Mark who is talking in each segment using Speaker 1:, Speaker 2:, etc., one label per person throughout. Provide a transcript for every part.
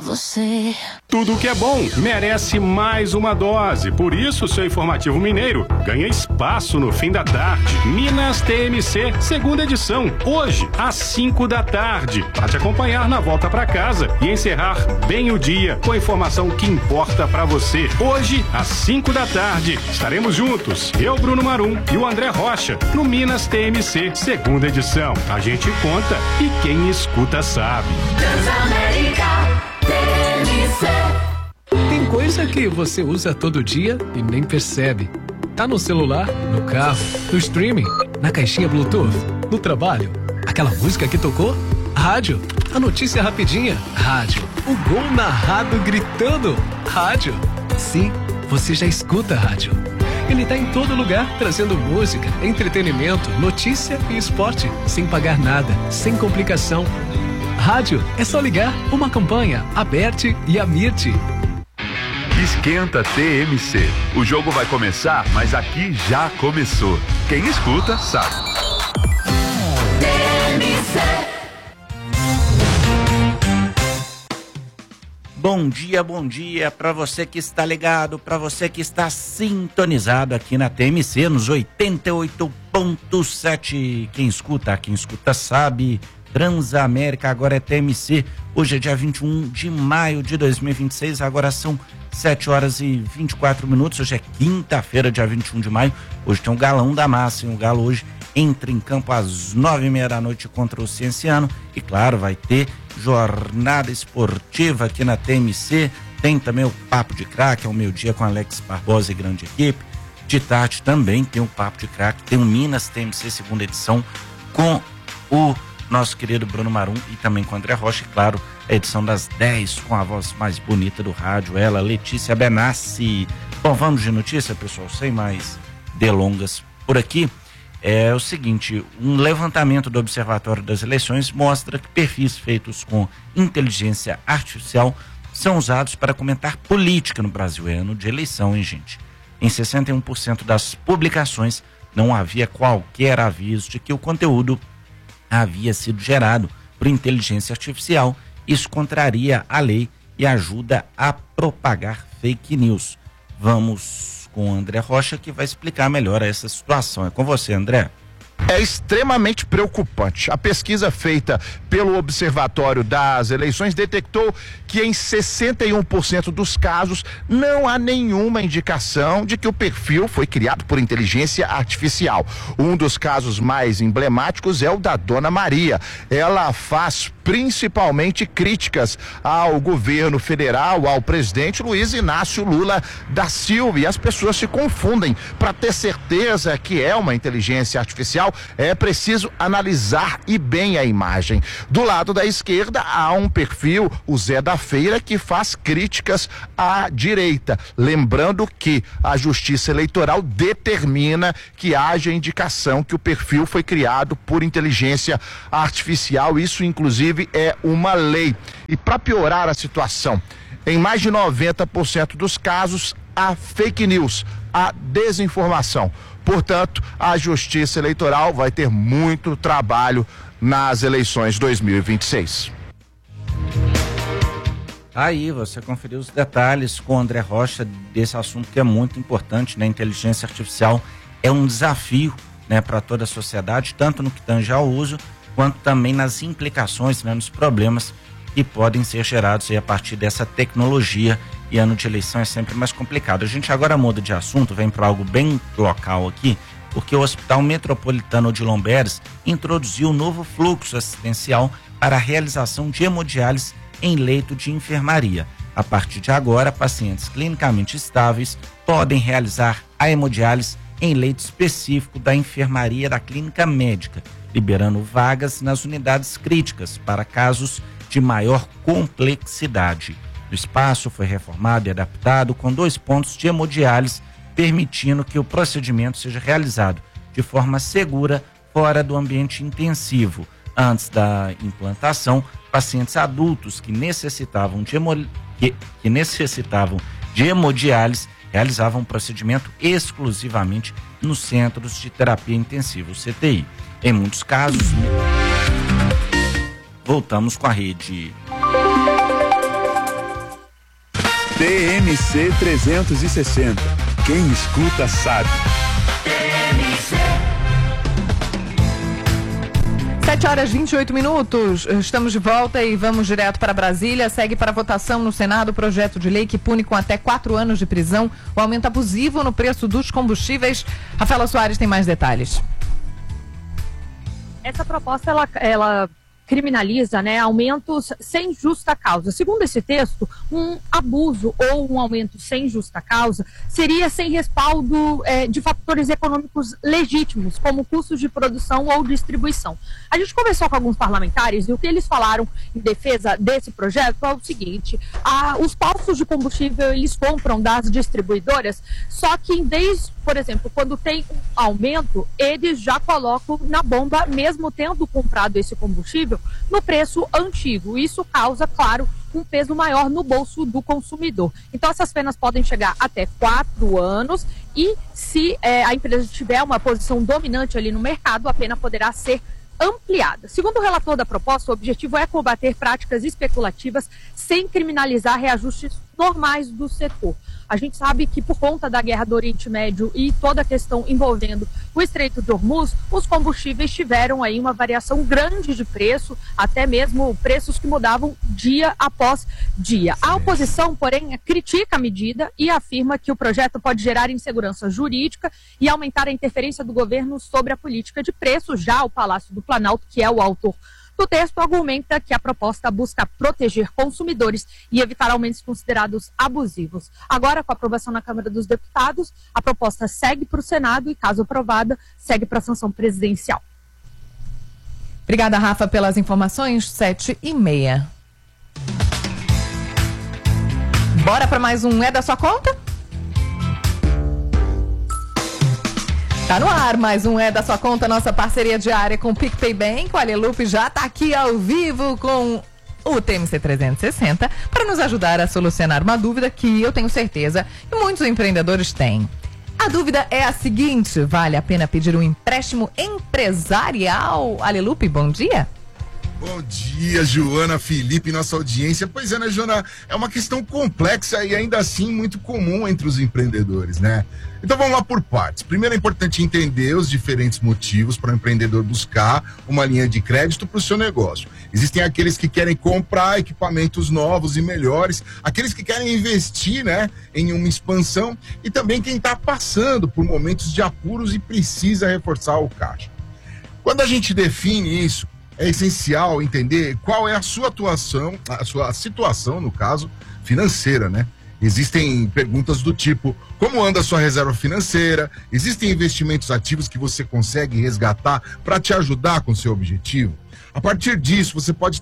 Speaker 1: você.
Speaker 2: Tudo que é bom merece mais uma dose. Por isso, seu Informativo Mineiro ganha espaço no fim da tarde. Minas TMC, segunda edição. Hoje, às 5 da tarde. Para te acompanhar na volta para casa e encerrar bem o dia com a informação que importa para você. Hoje, às 5 da tarde, estaremos juntos. Eu, Bruno Marum e o André Rocha, no Minas TMC, segunda edição. A gente conta e quem escuta sabe.
Speaker 1: Transamérica TMC.
Speaker 3: Tem coisa que você usa todo dia e nem percebe. Tá no celular, no carro, no streaming, na caixinha Bluetooth, no trabalho. Aquela música que tocou? Rádio. A notícia rapidinha? Rádio. O gol narrado gritando? Rádio. Sim, você já escuta rádio. Ele tá em todo lugar, trazendo música, entretenimento, notícia e esporte, sem pagar nada, sem complicação. Rádio é só ligar, uma campanha, Aberte e Amirte.
Speaker 4: Esquenta TMC. O jogo vai começar, mas aqui já começou. Quem escuta sabe.
Speaker 1: TMC.
Speaker 5: Bom dia para você que está ligado, para você que está sintonizado aqui na TMC nos 88.7. Quem escuta sabe. Transamérica agora é TMC. Hoje é dia 21 de maio de 2026, agora são 7 horas e 24 minutos. Hoje é quinta-feira, dia 21 de maio. Hoje tem o Galão da Massa, hein? O Galo hoje entra em campo às 9h30 da noite contra o Cienciano. E claro, vai ter jornada esportiva aqui na TMC. Tem também o Papo de Craque, ao meio-dia com Alex Barbosa e grande equipe. De tarde também tem o Papo de Craque, tem o Minas TMC segunda edição com o nosso querido Bruno Marum e também com o André Rocha, e claro, a edição das 10 com a voz mais bonita do rádio, ela, Letícia Benassi. Bom, vamos de notícia, pessoal, sem mais delongas por aqui. É o seguinte, um levantamento do Observatório das Eleições mostra que perfis feitos com inteligência artificial são usados para comentar política no Brasil. É ano de eleição, hein, gente? Em 61% das publicações não havia qualquer aviso de que o conteúdo havia sido gerado por inteligência artificial. Isso contraria a lei e ajuda a propagar fake news. Vamos com o André Rocha, que vai explicar melhor essa situação. É com você, André.
Speaker 6: É extremamente preocupante. A pesquisa feita pelo Observatório das Eleições detectou que em 61% dos casos não há nenhuma indicação de que o perfil foi criado por inteligência artificial. Um dos casos mais emblemáticos é o da Dona Maria. Ela faz principalmente críticas ao governo federal, ao presidente Luiz Inácio Lula da Silva, e as pessoas se confundem. Para ter certeza que é uma inteligência artificial, é preciso analisar e bem a imagem. Do lado da esquerda há um perfil, o Zé da Feira, que faz críticas à direita, lembrando que a Justiça Eleitoral determina que haja indicação que o perfil foi criado por inteligência artificial. Isso inclusive é uma lei. E para piorar a situação, em mais de 90% dos casos há fake news, há desinformação. Portanto, a Justiça Eleitoral vai ter muito trabalho nas eleições 2026.
Speaker 5: Aí você conferiu os detalhes com o André Rocha desse assunto que é muito importante, né? Inteligência artificial é um desafio, né, para toda a sociedade, tanto no que tange ao uso, quanto também nas implicações, né, nos problemas que podem ser gerados aí a partir dessa tecnologia. E ano de eleição é sempre mais complicado. A gente agora muda de assunto, vem para algo bem local aqui, porque o Hospital Metropolitano de Lomberes introduziu um novo fluxo assistencial para a realização de hemodiálise em leito de enfermaria. A partir de agora, pacientes clinicamente estáveis podem realizar a hemodiálise em leito específico da enfermaria da clínica médica, liberando vagas nas unidades críticas para casos de maior complexidade. O espaço foi reformado e adaptado com 2 pontos de hemodiálise, permitindo que o procedimento seja realizado de forma segura fora do ambiente intensivo. Antes da implantação, pacientes adultos que necessitavam de hemodiálise realizavam o procedimento exclusivamente nos centros de terapia intensiva, o CTI. Em muitos casos, voltamos com a rede.
Speaker 4: TMC 360. Quem escuta sabe.
Speaker 7: 7h28. Estamos de volta e vamos direto para Brasília. Segue para votação no Senado o projeto de lei que pune com até 4 anos de prisão o aumento abusivo no preço dos combustíveis. Rafaela Soares tem mais detalhes.
Speaker 8: Essa proposta, ela criminaliza, aumentos sem justa causa. Segundo esse texto, um abuso ou um aumento sem justa causa seria sem respaldo de fatores econômicos legítimos, como custos de produção ou distribuição. A gente conversou com alguns parlamentares e o que eles falaram em defesa desse projeto é o seguinte: os postos de combustível eles compram das distribuidoras, só que em vez, por exemplo, quando tem um aumento, eles já colocam na bomba, mesmo tendo comprado esse combustível, no preço antigo. Isso causa, claro, um peso maior no bolso do consumidor. Então, essas penas podem chegar até 4 anos e, se a empresa tiver uma posição dominante ali no mercado, a pena poderá ser ampliada. Segundo o relator da proposta, o objetivo é combater práticas especulativas sem criminalizar reajustes normais do setor. A gente sabe que por conta da guerra do Oriente Médio e toda a questão envolvendo o Estreito de Hormuz, os combustíveis tiveram aí uma variação grande de preço, até mesmo preços que mudavam dia após dia. A oposição, porém, critica a medida e afirma que o projeto pode gerar insegurança jurídica e aumentar a interferência do governo sobre a política de preços. Já o Palácio do Planalto, que é o autor do texto, argumenta que a proposta busca proteger consumidores e evitar aumentos considerados abusivos. Agora, com a aprovação na Câmara dos Deputados, a proposta segue para o Senado e, caso aprovada, segue para a sanção presidencial.
Speaker 7: Obrigada, Rafa, pelas informações. 7h30. Bora para mais um É da Sua Conta? Tá no ar, mais um É da Sua Conta, nossa parceria diária com o PicPay Bank. O Alelupe já tá aqui ao vivo com o TMC 360 para nos ajudar a solucionar uma dúvida que eu tenho certeza que muitos empreendedores têm. A dúvida é a seguinte: vale a pena pedir um empréstimo empresarial? Alelupe, bom dia.
Speaker 9: Bom dia, Joana, Felipe e nossa audiência. Pois é, né, Joana? É uma questão complexa e ainda assim muito comum entre os empreendedores, né? Então vamos lá por partes. Primeiro é importante entender os diferentes motivos para o empreendedor buscar uma linha de crédito para o seu negócio. Existem aqueles que querem comprar equipamentos novos e melhores, aqueles que querem investir, né, em uma expansão, e também quem está passando por momentos de apuros e precisa reforçar o caixa. Quando a gente define isso, é essencial entender qual é a sua atuação, a sua situação, no caso, financeira, né? Existem perguntas do tipo: como anda a sua reserva financeira? Existem investimentos ativos que você consegue resgatar para te ajudar com o seu objetivo? A partir disso, você pode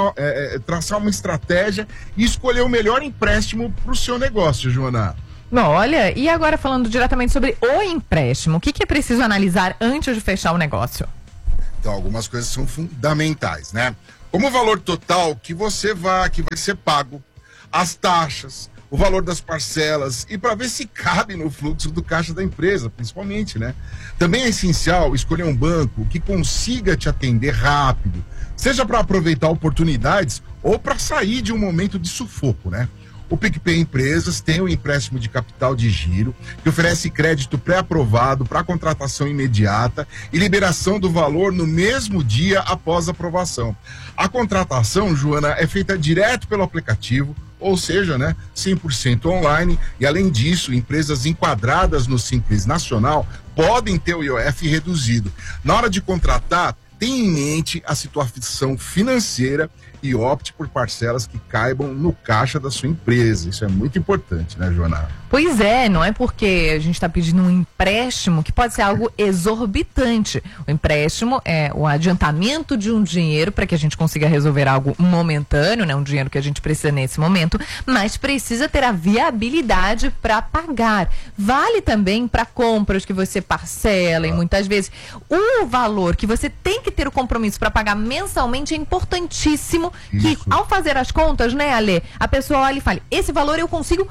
Speaker 9: traçar uma estratégia e escolher o melhor empréstimo para o seu negócio, Joana.
Speaker 7: Bom, olha, e agora falando diretamente sobre o empréstimo, o que é preciso analisar antes de fechar o negócio?
Speaker 9: Então, algumas coisas são fundamentais, né? Como o valor total que vai ser pago, as taxas, o valor das parcelas, e para ver se cabe no fluxo do caixa da empresa, principalmente, né? Também é essencial escolher um banco que consiga te atender rápido, seja para aproveitar oportunidades ou para sair de um momento de sufoco, né? O PicPay Empresas tem o empréstimo de capital de giro, que oferece crédito pré-aprovado para contratação imediata e liberação do valor no mesmo dia após a aprovação. A contratação, Joana, é feita direto pelo aplicativo, ou seja, né, 100% online, e além disso, empresas enquadradas no Simples Nacional podem ter o IOF reduzido. Na hora de contratar, tenha em mente a situação financeira e opte por parcelas que caibam no caixa da sua empresa. Isso é muito importante, né, Joana?
Speaker 7: Pois é, não é porque a gente está pedindo um empréstimo que pode ser algo exorbitante. O empréstimo é o adiantamento de um dinheiro para que a gente consiga resolver algo momentâneo, né? Um dinheiro que a gente precisa nesse momento, mas precisa ter a viabilidade para pagar. Vale também para compras que você parcela e muitas vezes o valor que você tem que ter o compromisso para pagar mensalmente é importantíssimo. Isso. Que ao fazer as contas, né, Ale, a pessoa olha e fala: esse valor eu consigo com uma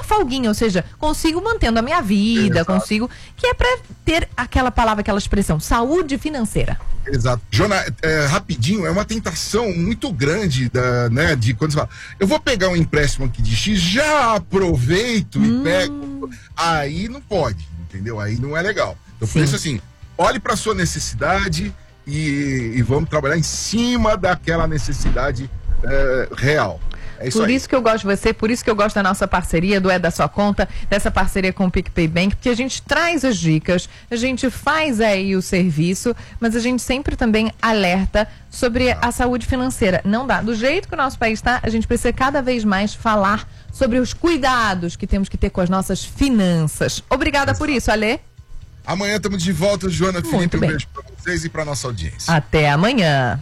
Speaker 7: uma folguinha, ou seja, consigo mantendo a minha vida,
Speaker 9: Exato.
Speaker 7: consigo, que é para ter aquela palavra, aquela expressão, saúde financeira.
Speaker 9: Exato. Jona, rapidinho, é uma tentação muito grande de quando você fala, eu vou pegar um empréstimo aqui de X, já aproveito e pego. Aí não pode, entendeu? Aí não é legal. Então, por isso, assim, olhe para sua necessidade e vamos trabalhar em cima daquela necessidade real. É isso
Speaker 7: por
Speaker 9: aí.
Speaker 7: isso que eu gosto de você, por isso que eu gosto da nossa parceria, do É da Sua Conta, dessa parceria com o PicPay Bank, porque a gente traz as dicas, a gente faz aí o serviço, mas a gente sempre também alerta sobre a saúde financeira. Não dá. Do jeito que o nosso país está, a gente precisa cada vez mais falar sobre os cuidados que temos que ter com as nossas finanças. Obrigada por isso, Alê.
Speaker 9: Amanhã estamos de volta, Joana, Felipe,
Speaker 7: bem.
Speaker 9: beijo para vocês e para nossa audiência.
Speaker 7: Até amanhã.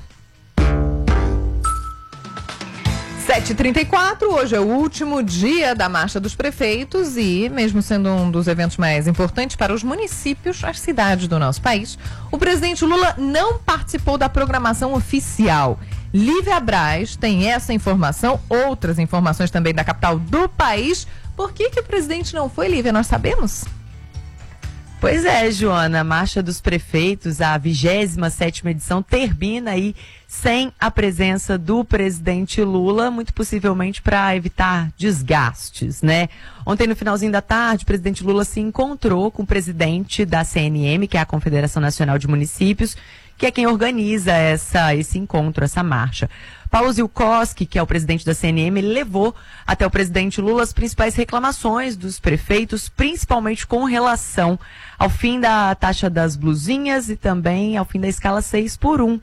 Speaker 7: 7h34, hoje é o último dia da Marcha dos Prefeitos e, mesmo sendo um dos eventos mais importantes para os municípios, as cidades do nosso país, o presidente Lula não participou da programação oficial. Lívia Braz tem essa informação, outras informações também da capital do país. Por que o presidente não foi, Lívia? Nós sabemos?
Speaker 10: Pois é, Joana, a Marcha dos Prefeitos, a 27ª edição, termina aí sem a presença do presidente Lula, muito possivelmente para evitar desgastes, né? Ontem, no finalzinho da tarde, o presidente Lula se encontrou com o presidente da CNM, que é a Confederação Nacional de Municípios, que é quem organiza esse encontro, essa marcha. Paulo Zilkowski, que é o presidente da CNM, ele levou até o presidente Lula as principais reclamações dos prefeitos, principalmente com relação ao fim da taxa das blusinhas e também ao fim da escala 6x1.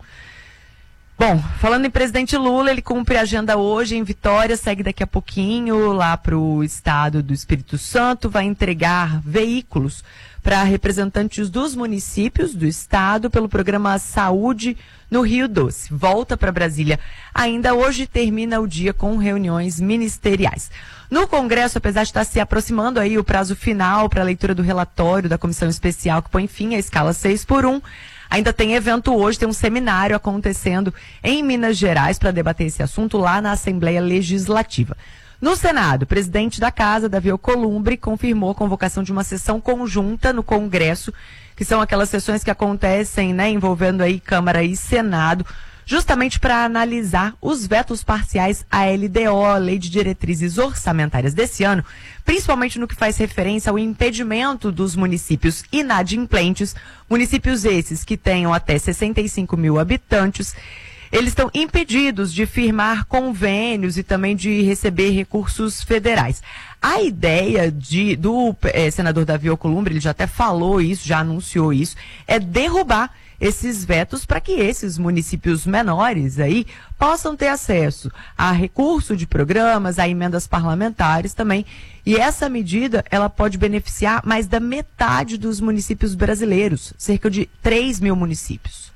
Speaker 10: Bom, falando em presidente Lula, ele cumpre a agenda hoje em Vitória, segue daqui a pouquinho lá para o estado do Espírito Santo, vai entregar veículos para representantes dos municípios do estado pelo programa Saúde no Rio Doce. Volta para Brasília ainda hoje e termina o dia com reuniões ministeriais. No Congresso, apesar de estar se aproximando aí o prazo final para a leitura do relatório da comissão especial que põe fim à escala 6x1, ainda tem evento hoje, tem um seminário acontecendo em Minas Gerais para debater esse assunto lá na Assembleia Legislativa. No Senado, o presidente da Casa, Davi Alcolumbre, confirmou a convocação de uma sessão conjunta no Congresso, que são aquelas sessões que acontecem, né, envolvendo aí Câmara e Senado, justamente para analisar os vetos parciais à LDO, a Lei de Diretrizes Orçamentárias desse ano, principalmente no que faz referência ao impedimento dos municípios inadimplentes, municípios esses que tenham até 65 mil habitantes. Eles estão impedidos de firmar convênios e também de receber recursos federais. A ideia do senador Davi Alcolumbre, ele já até falou isso, já anunciou isso, é derrubar esses vetos para que esses municípios menores aí possam ter acesso a recurso de programas, a emendas parlamentares também. E essa medida, ela pode beneficiar mais da metade dos municípios brasileiros, cerca de 3 mil municípios.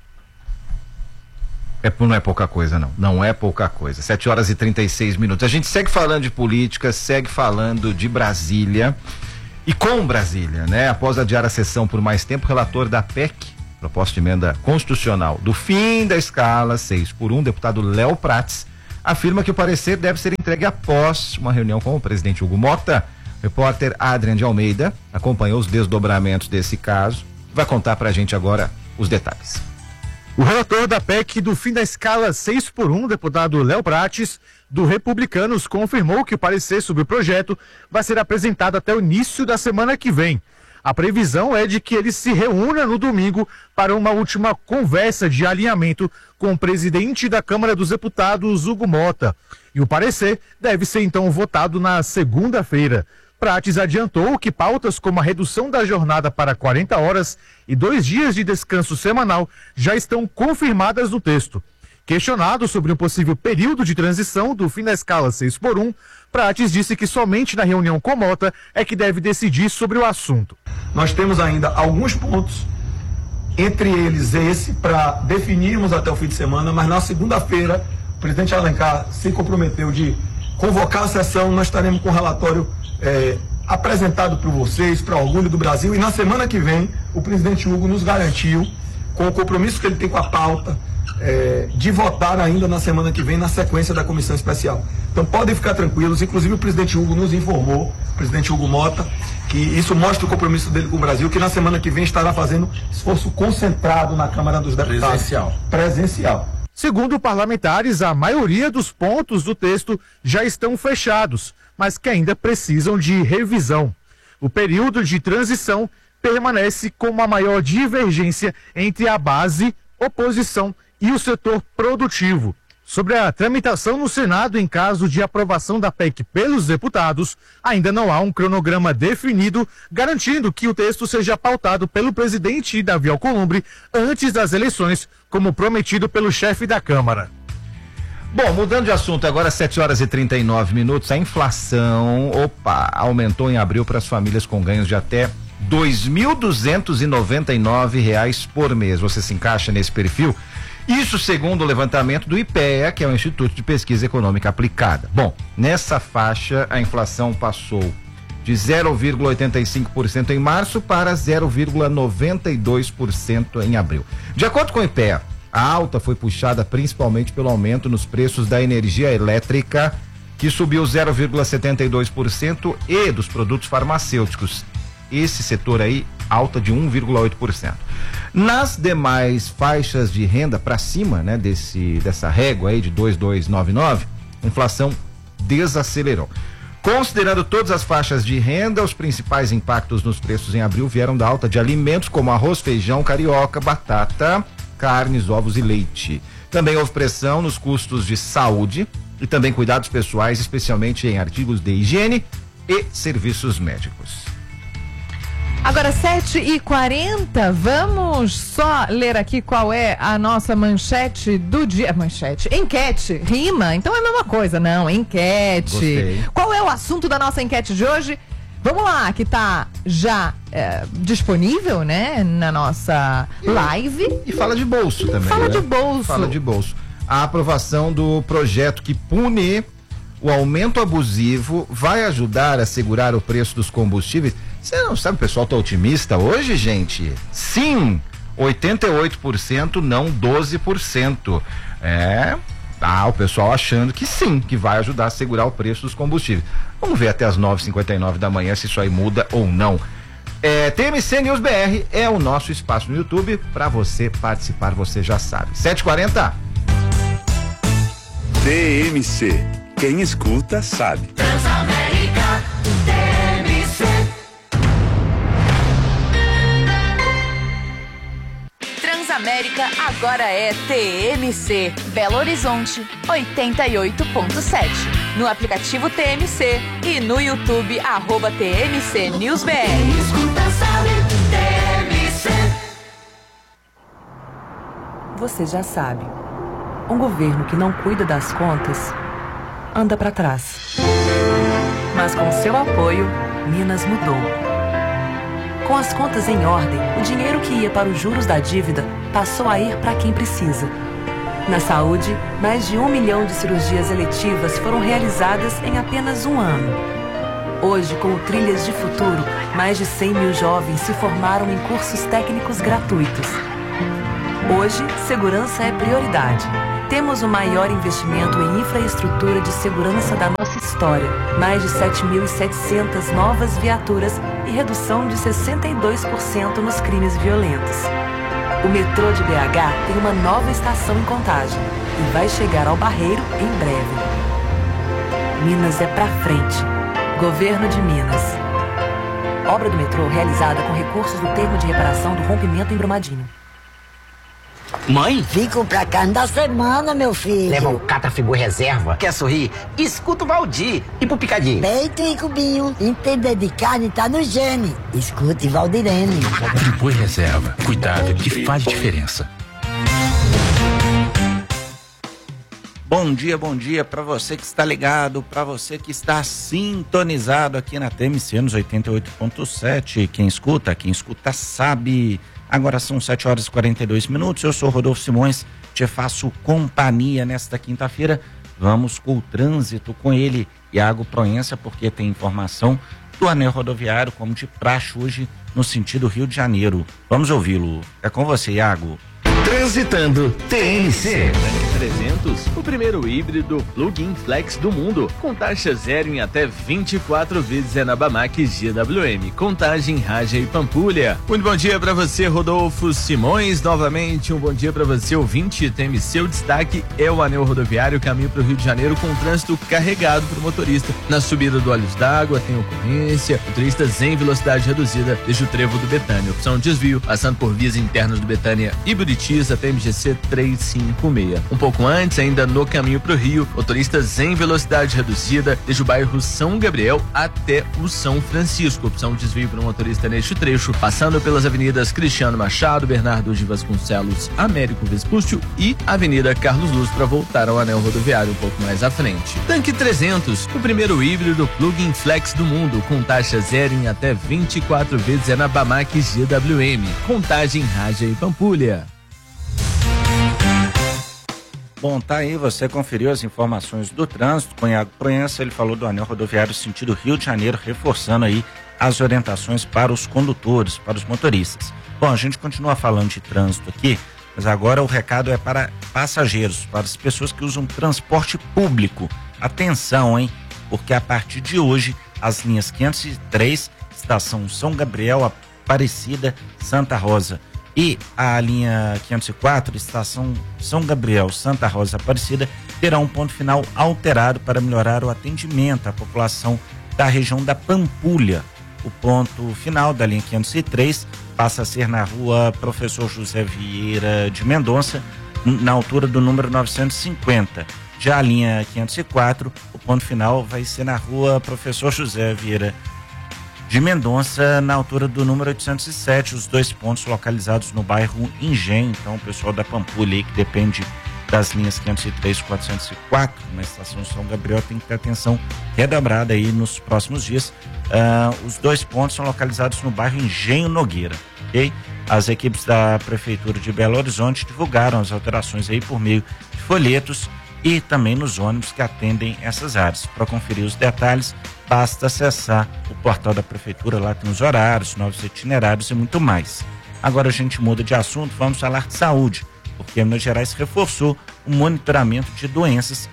Speaker 11: Não é pouca coisa, não. Não é pouca coisa. 7h36. A gente segue falando de política, segue falando de Brasília e com Brasília, né? Após adiar a sessão por mais tempo, o relator da PEC, proposta de emenda constitucional, do fim da escala 6x1, deputado Léo Prates, afirma que o parecer deve ser entregue após uma reunião com o presidente Hugo Mota. O repórter Adrian de Almeida acompanhou os desdobramentos desse caso. Vai contar pra gente agora os detalhes.
Speaker 12: O relator da PEC do fim da escala 6x1, deputado Léo Prates, do Republicanos, confirmou que o parecer sobre o projeto vai ser apresentado até o início da semana que vem. A previsão é de que ele se reúna no domingo para uma última conversa de alinhamento com o presidente da Câmara dos Deputados, Hugo Mota. E o parecer deve ser então votado na segunda-feira. Prates adiantou que pautas como a redução da jornada para 40 horas e 2 dias de descanso semanal já estão confirmadas no texto. Questionado sobre um possível período de transição do fim da escala 6x1, Prates disse que somente na reunião com Mota é que deve decidir sobre o assunto.
Speaker 13: Nós temos ainda alguns pontos, entre eles esse, para definirmos até o fim de semana, mas na segunda-feira o presidente Alencar se comprometeu de convocar a sessão, nós estaremos com o relatório apresentado para vocês, para o orgulho do Brasil, e na semana que vem o presidente Hugo nos garantiu, com o compromisso que ele tem com a pauta, de votar ainda na semana que vem, na sequência da comissão especial. Então podem ficar tranquilos, inclusive o presidente Hugo nos informou, o presidente Hugo Mota, que isso mostra o compromisso dele com o Brasil, que na semana que vem estará fazendo esforço concentrado na Câmara dos Deputados. Presencial.
Speaker 12: Segundo parlamentares, a maioria dos pontos do texto já estão fechados, mas que ainda precisam de revisão. O período de transição permanece com a maior divergência entre a base, oposição e o setor produtivo. Sobre a tramitação no Senado em caso de aprovação da PEC pelos deputados, ainda não há um cronograma definido, garantindo que o texto seja pautado pelo presidente Davi Alcolumbre antes das eleições, como prometido pelo chefe da Câmara.
Speaker 11: Bom, mudando de assunto, agora 7h39, a inflação, aumentou em abril para as famílias com ganhos de até R$ 2.299 por mês. Você se encaixa nesse perfil? Isso segundo o levantamento do IPEA, que é o Instituto de Pesquisa Econômica Aplicada. Bom, nessa faixa a inflação passou de 0,85% em março para 0,92% em abril. De acordo com o IPEA, a alta foi puxada principalmente pelo aumento nos preços da energia elétrica, que subiu 0,72%, e dos produtos farmacêuticos. Esse setor aí, alta de 1,8%. Nas demais faixas de renda para cima, né, dessa régua aí de 2.299, a inflação desacelerou. Considerando todas as faixas de renda, os principais impactos nos preços em abril vieram da alta de alimentos como arroz, feijão, carioca, batata, carnes, ovos e leite. Também houve pressão nos custos de saúde e também cuidados pessoais, especialmente em artigos de higiene e serviços médicos.
Speaker 7: Agora 7h40, vamos só ler aqui qual é a nossa manchete do dia. Enquete, rima, então é a mesma coisa, não, enquete.
Speaker 11: Gostei.
Speaker 7: Qual é o assunto da nossa enquete de hoje? Vamos lá, que tá já disponível, né, na nossa live.
Speaker 11: E fala de bolso também.
Speaker 7: Fala,
Speaker 11: né?
Speaker 7: de bolso.
Speaker 11: Fala de bolso. A aprovação do projeto que pune o aumento abusivo vai ajudar a segurar o preço dos combustíveis. Você não sabe, o pessoal tá otimista hoje, gente? Sim, 88%, não 12%. O pessoal achando que sim, que vai ajudar a segurar o preço dos combustíveis. Vamos ver até as 9h59 da manhã se isso aí muda ou não. TMC News BR é o nosso espaço no YouTube para você participar, você já sabe. 7h40.
Speaker 4: TMC, quem escuta sabe.
Speaker 1: Transamérica, TMC.
Speaker 14: Transamérica agora é TMC. Belo Horizonte, 88.7. No aplicativo TMC e no YouTube, @TMC News BR.
Speaker 1: Escuta, sabe, TMC.
Speaker 10: Você já sabe, um governo que não cuida das contas anda para trás. Mas com seu apoio, Minas mudou. Com as contas em ordem, o dinheiro que ia para os juros da dívida passou a ir para quem precisa. Na saúde, mais de 1 milhão de cirurgias eletivas foram realizadas em apenas um ano. Hoje, com o Trilhas de Futuro, mais de 100 mil jovens se formaram em cursos técnicos gratuitos. Hoje, segurança é prioridade. Temos o maior investimento em infraestrutura de segurança da nossa história. Mais de 7.700 novas viaturas e redução de 62% nos crimes violentos. O metrô de BH tem uma nova estação em Contagem e vai chegar ao Barreiro em breve. Minas é pra frente. Governo de Minas. Obra do metrô realizada com recursos do termo de reparação do rompimento em Brumadinho.
Speaker 15: Mãe? Vim comprar carne da semana, meu filho.
Speaker 16: Leva um Catafigu reserva. Quer sorrir? Escuta o Valdir. E pro picadinho?
Speaker 15: Peito e cubinho. Entender de carne tá no gene. Escute Valdirene.
Speaker 17: Tribui reserva. Cuidado que faz diferença.
Speaker 5: Bom dia para você que está ligado, para você que está sintonizado aqui na TMC nos 88.7. Quem escuta sabe. Agora são 7h42. Eu sou Rodolfo Simões, te faço companhia nesta quinta-feira. Vamos com o trânsito com ele, Iago Proença, porque tem informação do anel rodoviário, como de praxe hoje, no sentido Rio de Janeiro. Vamos ouvi-lo. É com você, Iago.
Speaker 18: Transitando TMC.
Speaker 19: 300, o primeiro híbrido plug-in flex do mundo, com taxa zero em até 24 vezes é na Bamac GWM, Contagem, Raja e Pampulha. Muito bom dia para você, Rodolfo Simões, novamente um bom dia para você, ouvinte TMC. O destaque é o anel rodoviário, caminho para o Rio de Janeiro com trânsito carregado para o motorista. Na subida do Olhos d'Água tem ocorrência, motoristas em velocidade reduzida desde o trevo do Betânia, opção desvio, passando por vias internas do Betânia e Buritis até MGC 356. Um pouco antes, ainda no caminho para o Rio, motoristas em velocidade reduzida desde o bairro São Gabriel até o São Francisco, opção desvio para o motorista neste trecho, passando pelas avenidas Cristiano Machado, Bernardo de Vasconcelos, Américo Vespúcio e Avenida Carlos Luz para voltar ao anel rodoviário um pouco mais à frente. Tanque 300, o primeiro híbrido plug-in flex do mundo, com taxa zero em até 24 vezes é na Bamac GWM, Contagem, Raja e Pampulha.
Speaker 5: Bom, tá aí, você conferiu as informações do trânsito com Iago Proença. Ele falou do anel rodoviário sentido Rio de Janeiro, reforçando aí as orientações para os condutores, para os motoristas. Bom, a gente continua falando de trânsito aqui, mas agora o recado é para passageiros, para as pessoas que usam transporte público. Atenção, hein? Porque a partir de hoje, as linhas 503, Estação São Gabriel, Aparecida, Santa Rosa, e a linha 504, Estação São Gabriel, Santa Rosa, Aparecida, terá um ponto final alterado para melhorar o atendimento à população da região da Pampulha. O ponto final da linha 503 passa a ser na rua Professor José Vieira de Mendonça, na altura do número 950. Já a linha 504, o ponto final vai ser na rua Professor José Vieira de Mendonça, na altura do número 807, os dois pontos localizados no bairro Engenho. Então, o pessoal da Pampulha aí, que depende das linhas 503 e 404, na estação São Gabriel, tem que ter atenção redobrada aí nos próximos dias. Os dois pontos são localizados no bairro Engenho Nogueira, ok? As equipes da Prefeitura de Belo Horizonte divulgaram as alterações aí por meio de folhetos e também nos ônibus que atendem essas áreas. Para conferir os detalhes, basta acessar o portal da Prefeitura, lá tem os horários, novos itinerários e muito mais. Agora a gente muda de assunto, vamos falar de saúde, porque Minas Gerais reforçou o monitoramento de doenças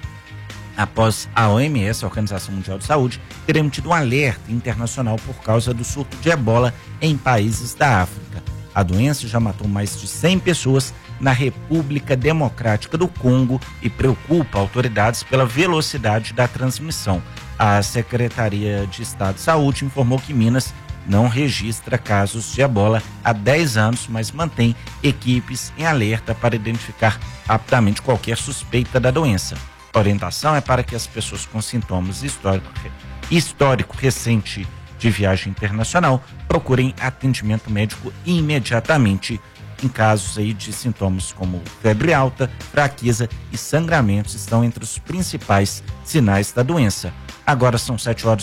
Speaker 5: após a OMS, a Organização Mundial de Saúde, ter emitido um alerta internacional por causa do surto de ebola em países da África. A doença já matou mais de 100 pessoas na República Democrática do Congo e preocupa autoridades pela velocidade da transmissão. A Secretaria de Estado de Saúde informou que Minas não registra casos de ebola há 10 anos, mas mantém equipes em alerta para identificar rapidamente qualquer suspeita da doença. A orientação é para que as pessoas com sintomas histórico recente de viagem internacional procurem atendimento médico imediatamente. Em casos aí de sintomas como febre alta, fraqueza e sangramentos estão entre os principais sinais da doença. Agora são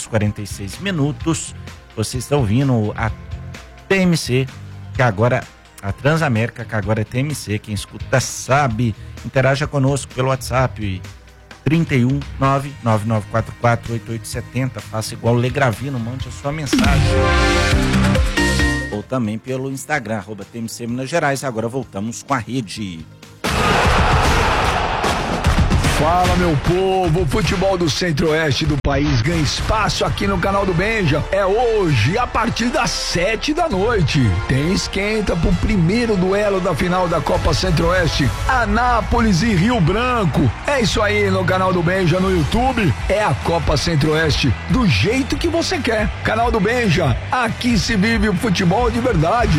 Speaker 5: 7h46. Você está ouvindo a TMC, que agora a Transamérica, que agora é TMC. Quem escuta sabe. Interaja conosco pelo WhatsApp 31 99944 8870. Faça igual o Legravino, mande a sua mensagem. Ou também pelo Instagram, @TMC Minas Gerais. Agora voltamos com a rede.
Speaker 20: Fala, meu povo, o futebol do Centro-Oeste do país ganha espaço aqui no canal do Benja. É hoje, a partir das 7 da noite. Tem esquenta pro primeiro duelo da final da Copa Centro-Oeste, Anápolis e Rio Branco. É isso aí, no canal do Benja no YouTube. É a Copa Centro-Oeste do jeito que você quer. Canal do Benja, aqui se vive o futebol de verdade.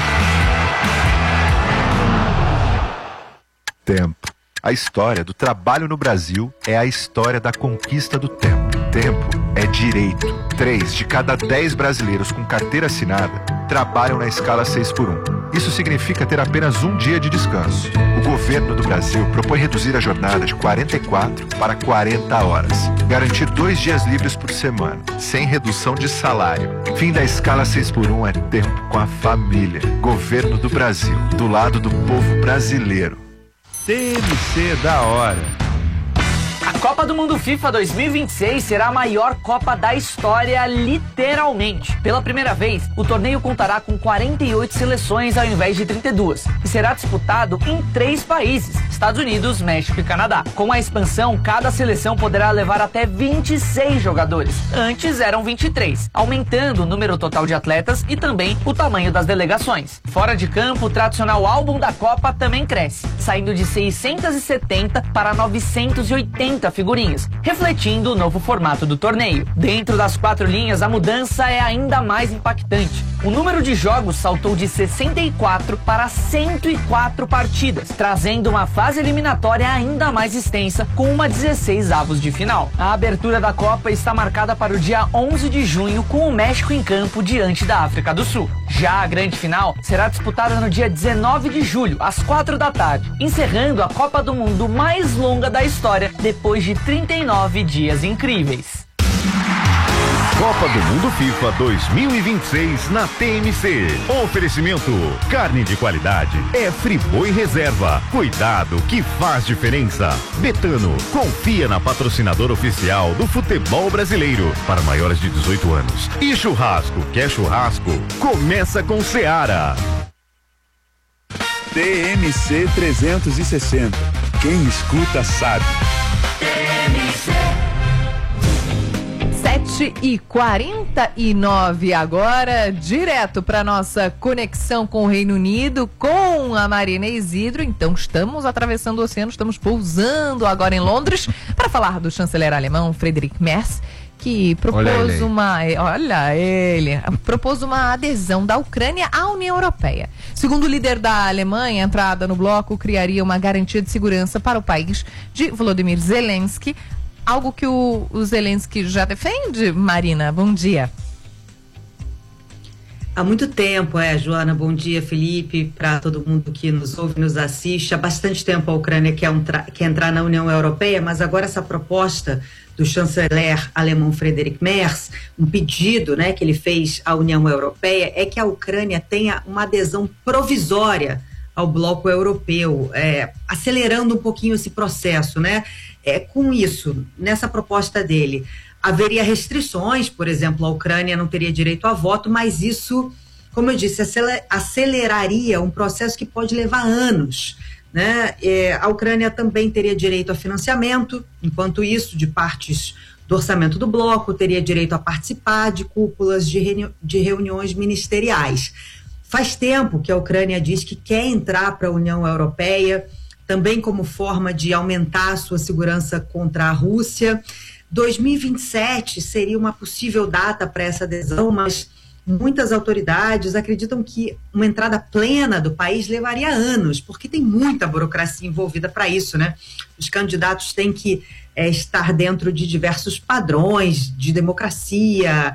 Speaker 21: Tempo. A história do trabalho no Brasil é a história da conquista do tempo. Tempo é direito. 3 de cada 10 brasileiros com carteira assinada trabalham na escala 6x1. Isso significa ter apenas um dia de descanso. O governo do Brasil propõe reduzir a jornada de 44 para 40 horas. Garantir 2 dias livres por semana, sem redução de salário. Fim da escala 6x1 é tempo com a família. Governo do Brasil, do lado do povo brasileiro.
Speaker 11: TMC da hora.
Speaker 2: A Copa do Mundo FIFA 2026 será a maior Copa da história, literalmente. Pela primeira vez, o torneio contará com 48 seleções ao invés de 32 e será disputado em 3 países, Estados Unidos, México e Canadá. Com a expansão, cada seleção poderá levar até 26 jogadores. Antes eram 23, aumentando o número total de atletas e também o tamanho das delegações. Fora de campo, o tradicional álbum da Copa também cresce, saindo de 670 para 980 figurinhas, refletindo o novo formato do torneio. Dentro das 4 linhas, a mudança é ainda mais impactante. O número de jogos saltou de 64 para 104 partidas, trazendo uma fase eliminatória ainda mais extensa, com uma 16 avos de final. A abertura da Copa está marcada para o dia 11 de junho, com o México em campo diante da África do Sul. Já a grande final será disputada no dia 19 de julho, às 4 da tarde, encerrando a Copa do Mundo mais longa da história, depois de 39 dias incríveis.
Speaker 22: Copa do Mundo FIFA 2026 na TMC. Oferecimento: carne de qualidade é Friboi Reserva. Cuidado que faz diferença. Betano, confia na patrocinadora oficial do futebol brasileiro. Para maiores de 18 anos. E churrasco, quer churrasco? Começa com Seara.
Speaker 23: TMC 360. Quem escuta sabe.
Speaker 7: 7h49 agora, direto para nossa conexão com o Reino Unido, com a Marina Isidro. Então estamos atravessando o oceano, estamos pousando agora em Londres para falar do chanceler alemão Friedrich Merz, que propôs propôs uma adesão da Ucrânia à União Europeia. Segundo o líder da Alemanha, a entrada no bloco criaria uma garantia de segurança para o país de Volodymyr Zelensky, algo que o Zelensky já defende. Marina, bom dia.
Speaker 24: Há muito tempo, Joana, bom dia, Felipe, para todo mundo que nos ouve, nos assiste. Há bastante tempo a Ucrânia quer entrar na União Europeia, mas agora essa proposta do chanceler alemão Friedrich Merz, um pedido, que ele fez à União Europeia, é que a Ucrânia tenha uma adesão provisória ao bloco europeu, acelerando um pouquinho esse processo, com isso, nessa proposta dele, haveria restrições, por exemplo, a Ucrânia não teria direito a voto, mas isso, como eu disse, aceleraria um processo que pode levar anos, a Ucrânia também teria direito a financiamento, enquanto isso, de partes do orçamento do bloco, teria direito a participar de cúpulas de reuniões ministeriais. Faz tempo que a Ucrânia diz que quer entrar para a União Europeia, também como forma de aumentar a sua segurança contra a Rússia. 2027 seria uma possível data para essa adesão, mas muitas autoridades acreditam que uma entrada plena do país levaria anos, porque tem muita burocracia envolvida para isso, Os candidatos têm que estar dentro de diversos padrões de democracia,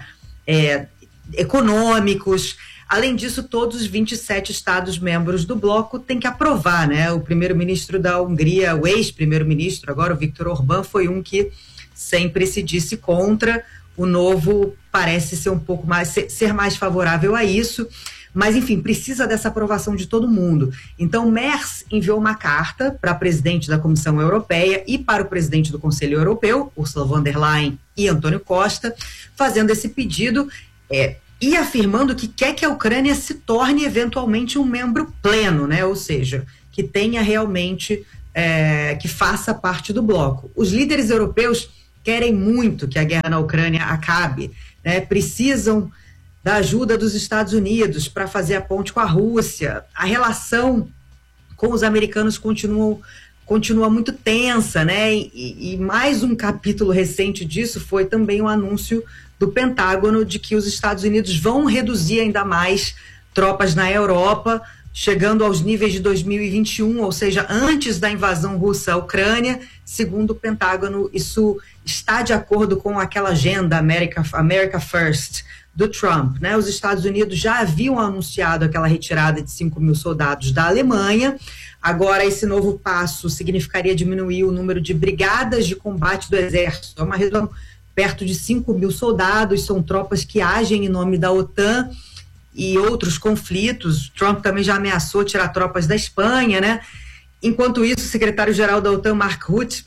Speaker 24: econômicos. Além disso, todos os 27 Estados-membros do bloco têm que aprovar, O primeiro-ministro da Hungria, o ex-primeiro-ministro, agora o Viktor Orbán, foi um que sempre se disse contra. O novo parece ser ser mais favorável a isso, mas, enfim, precisa dessa aprovação de todo mundo. Então, Merz enviou uma carta para a presidente da Comissão Europeia e para o presidente do Conselho Europeu, Ursula von der Leyen e Antônio Costa, fazendo esse pedido, e afirmando que quer que a Ucrânia se torne eventualmente um membro pleno, ou seja, que tenha realmente, que faça parte do bloco. Os líderes europeus querem muito que a guerra na Ucrânia acabe, precisam da ajuda dos Estados Unidos para fazer a ponte com a Rússia. A relação com os americanos continua muito tensa, e mais um capítulo recente disso foi também o anúncio do Pentágono de que os Estados Unidos vão reduzir ainda mais tropas na Europa, chegando aos níveis de 2021, ou seja, antes da invasão russa à Ucrânia. Segundo o Pentágono, isso está de acordo com aquela agenda America First do Trump, Os Estados Unidos já haviam anunciado aquela retirada de 5.000 soldados da Alemanha. Agora, esse novo passo significaria diminuir o número de brigadas de combate do exército. É uma redução perto de 5.000 soldados, são tropas que agem em nome da OTAN e outros conflitos. Trump também já ameaçou tirar tropas da Espanha, Enquanto isso, o secretário-geral da OTAN, Mark Rutte,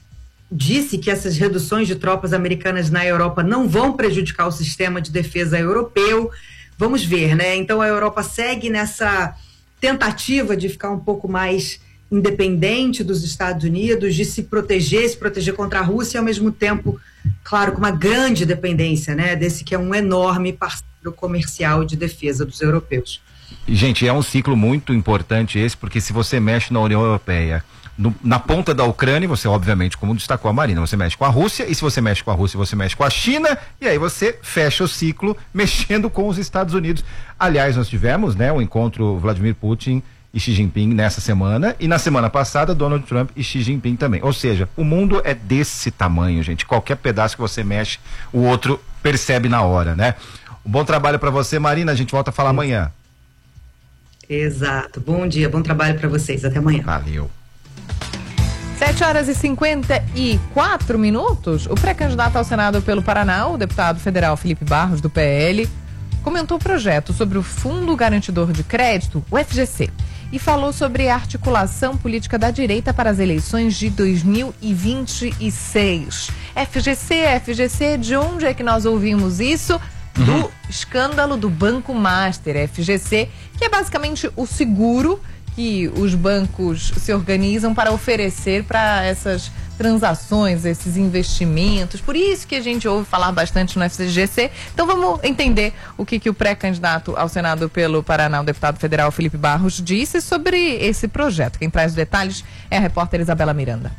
Speaker 24: disse que essas reduções de tropas americanas na Europa não vão prejudicar o sistema de defesa europeu. Vamos ver, né? Então a Europa segue nessa tentativa de ficar um pouco mais independente dos Estados Unidos, de se proteger contra a Rússia, e ao mesmo tempo, claro, com uma grande dependência, né, desse que é um enorme parceiro comercial de defesa dos europeus.
Speaker 11: Gente, é um ciclo muito importante esse, porque se você mexe na União Europeia, na ponta da Ucrânia, você obviamente, como destacou a Marina, você mexe com a Rússia, e se você mexe com a Rússia, você mexe com a China, e aí você fecha o ciclo mexendo com os Estados Unidos. Aliás, nós tivemos, né, o encontro Vladimir Putin e Xi Jinping nessa semana, e na semana passada Donald Trump e Xi Jinping também. Ou seja, o mundo é desse tamanho, gente. Qualquer pedaço que você mexe, o outro percebe na hora, né? Um bom trabalho para você, Marina. A gente volta a falar amanhã.
Speaker 24: Exato. Bom dia, bom trabalho para vocês. Até amanhã.
Speaker 11: Valeu.
Speaker 7: 7h54. O pré-candidato ao Senado pelo Paraná, o deputado federal Felipe Barros, do PL, comentou o projeto sobre o Fundo Garantidor de Crédito, o FGC, e falou sobre a articulação política da direita para as eleições de 2026. FGC, de onde é que nós ouvimos isso? Do escândalo do Banco Master, FGC, que é basicamente o seguro que os bancos se organizam para oferecer para essas transações, esses investimentos. Por isso que a gente ouve falar bastante no FGC. Então vamos entender o que o pré-candidato ao Senado pelo Paraná, o deputado federal Felipe Barros, disse sobre esse projeto. Quem traz os detalhes é a repórter Isabela Miranda.